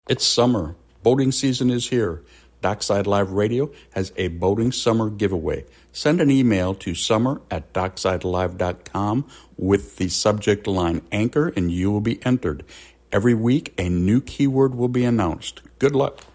It's summer. Boating season is here. Dockside Live Radio has a boating summer giveaway. Send an email to summer@docksidelive.com with the subject line anchor and you will be entered. Every week, a new keyword will be announced. Good luck.